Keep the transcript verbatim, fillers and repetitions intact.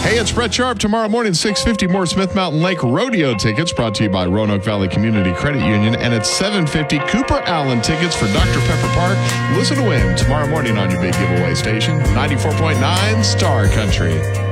Hey, it's Brett Sharp. Tomorrow morning, six fifty, more Smith Mountain Lake Rodeo tickets brought to you by Roanoke Valley Community Credit Union. And at seven fifty, Cooper Allen tickets for Doctor Pepper Park. Listen to win tomorrow morning on your big giveaway station, ninety-four point nine Star Country.